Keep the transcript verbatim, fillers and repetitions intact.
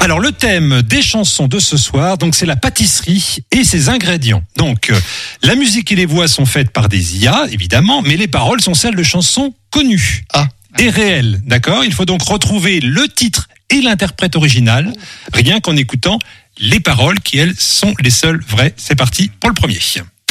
Alors le thème des chansons de ce soir, donc c'est la pâtisserie et ses ingrédients. Donc euh, la musique et les voix sont faites par des I A évidemment, mais les paroles sont celles de chansons connues Ah. et réelles, d'accord ? Il faut donc retrouver le titre et l'interprète original, rien qu'en écoutant les paroles qui elles sont les seules vraies. C'est parti pour le premier.